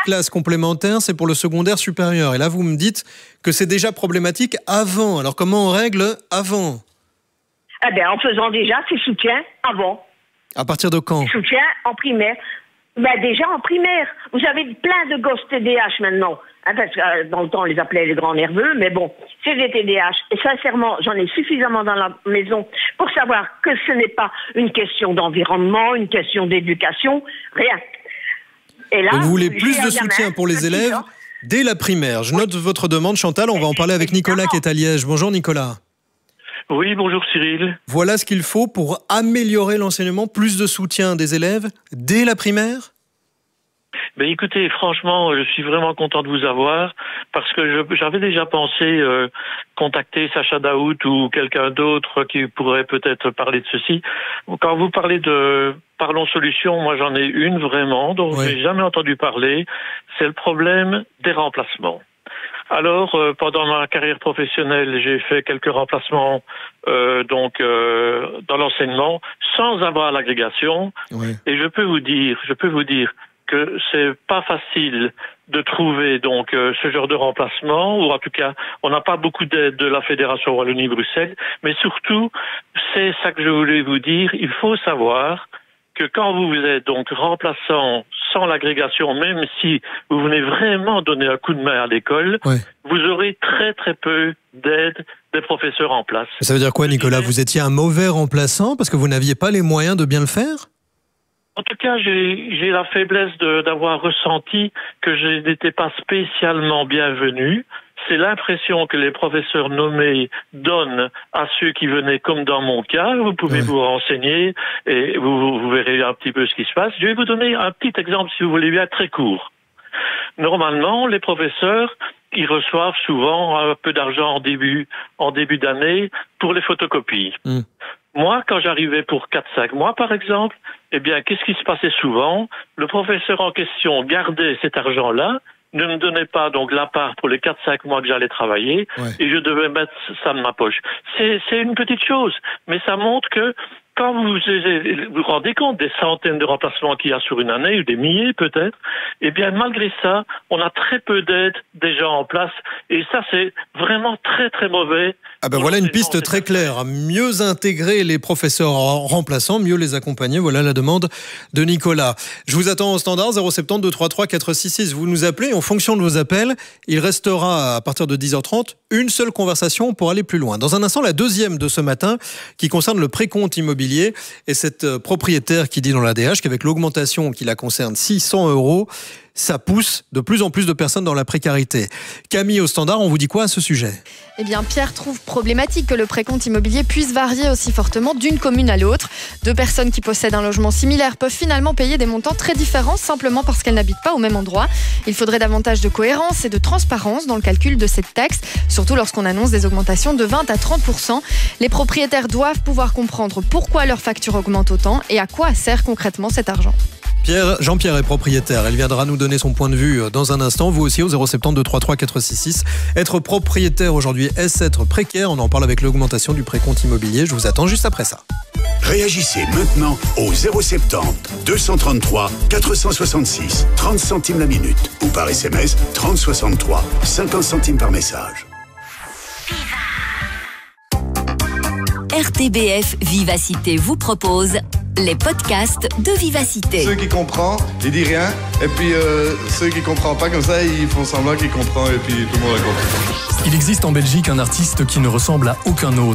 classes complémentaires, c'est pour le secondaire supérieur. Et là, vous me dites que c'est déjà problématique avant. Alors, comment on règle avant ? Eh bien, en faisant déjà ces soutiens avant. À partir de quand ? Soutien en primaire. Ben, déjà en primaire. Vous avez plein de gosses TDAH maintenant. Parce que dans le temps, on les appelait les grands nerveux, mais bon, c'est des TDAH. Et sincèrement, j'en ai suffisamment dans la maison pour savoir que ce n'est pas une question d'environnement, une question d'éducation, rien. Et là, donc vous voulez plus de soutien pour les élèves dès la primaire. Je note votre demande, Chantal. On va en parler avec Nicolas qui est à Liège. Bonjour Nicolas. Oui, bonjour Cyril. Voilà ce qu'il faut pour améliorer l'enseignement, plus de soutien des élèves dès la primaire ? Ben écoutez, franchement, je suis vraiment content de vous avoir parce que j'avais déjà pensé contacter Sacha Daoud ou quelqu'un d'autre qui pourrait peut-être parler de ceci. Quand vous parlez de Parlons Solutions, moi j'en ai une vraiment dont j'ai jamais entendu parler. C'est le problème des remplacements. Alors, pendant ma carrière professionnelle, j'ai fait quelques remplacements dans l'enseignement sans avoir l'agrégation. Oui. Et je peux vous dire que c'est pas facile de trouver donc ce genre de remplacement, ou en tout cas, on n'a pas beaucoup d'aide de la Fédération Wallonie-Bruxelles, mais surtout, c'est ça que je voulais vous dire, il faut savoir que quand vous êtes donc remplaçant sans l'agrégation, même si vous venez vraiment donner un coup de main à l'école, vous aurez très très peu d'aide des professeurs en place. Ça veut dire quoi, Nicolas ? Vous étiez un mauvais remplaçant parce que vous n'aviez pas les moyens de bien le faire ? En tout cas, j'ai la faiblesse d'avoir ressenti que je n'étais pas spécialement bienvenu. C'est l'impression que les professeurs nommés donnent à ceux qui venaient, comme dans mon cas. Vous pouvez vous renseigner et vous verrez un petit peu ce qui se passe. Je vais vous donner un petit exemple, si vous voulez bien, très court. Normalement, les professeurs, ils reçoivent souvent un peu d'argent en début d'année pour les photocopies. Moi, quand j'arrivais pour 4-5 mois, par exemple, eh bien, qu'est-ce qui se passait souvent ? Le professeur en question gardait cet argent-là, ne me donnait pas donc la part pour les 4-5 mois que j'allais travailler, et je devais mettre ça de ma poche. C'est une petite chose, mais ça montre que quand vous vous rendez compte des centaines de remplacements qu'il y a sur une année, ou des milliers peut-être, eh bien malgré ça, on a très peu d'aide déjà en place, et ça c'est vraiment très très mauvais. Ah ben voilà une piste très claire, mieux intégrer les professeurs remplaçants, mieux les accompagner, voilà la demande de Nicolas. Je vous attends au standard 070 233 466, vous nous appelez, en fonction de vos appels, il restera à partir de 10h30 une seule conversation pour aller plus loin. Dans un instant, la deuxième de ce matin qui concerne le précompte immobilier. Et cette propriétaire qui dit dans l'ADH qu'avec l'augmentation qui la concerne 600 €, ça pousse de plus en plus de personnes dans la précarité. Camille au standard, on vous dit quoi à ce sujet ? Eh bien, Pierre trouve problématique que le précompte immobilier puisse varier aussi fortement d'une commune à l'autre. Deux personnes qui possèdent un logement similaire peuvent finalement payer des montants très différents simplement parce qu'elles n'habitent pas au même endroit. Il faudrait davantage de cohérence et de transparence dans le calcul de cette taxe, surtout lorsqu'on annonce des augmentations de 20 à 30%. Les propriétaires doivent pouvoir comprendre pourquoi leur facture augmente autant et à quoi sert concrètement cet argent. Jean-Pierre est propriétaire. Elle viendra nous donner son point de vue dans un instant. Vous aussi au 070 233 466. Être propriétaire aujourd'hui, est-ce être précaire ? On en parle avec l'augmentation du précompte immobilier. Je vous attends juste après ça. Réagissez maintenant au 070 233 466. 30 centimes la minute. Ou par SMS 3063. 50 centimes par message. RTBF Vivacité vous propose les podcasts de Vivacité. Ceux qui comprennent, ils disent rien. Et puis ceux qui ne comprennent pas comme ça, ils font semblant qu'ils comprennent et puis tout le monde a compris. Il existe en Belgique un artiste qui ne ressemble à aucun autre.